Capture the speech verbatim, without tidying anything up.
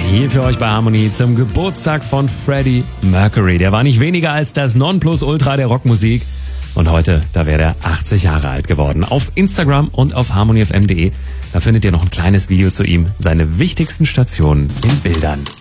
Hier für euch bei Harmony zum Geburtstag von Freddie Mercury. Der war nicht weniger als das Nonplusultra der Rockmusik. Und heute, da wäre er achtzig Jahre alt geworden. Auf Instagram und auf harmony f m punkt d e, da findet ihr noch ein kleines Video zu ihm, seine wichtigsten Stationen in Bildern.